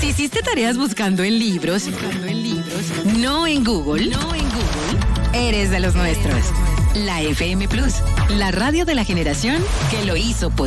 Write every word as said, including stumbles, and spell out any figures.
¿Hiciste tareas buscando en libros? Buscando en libros. No en Google. No en Google. Eres de los nuestros. La F M Plus, la radio de la generación que lo hizo posible.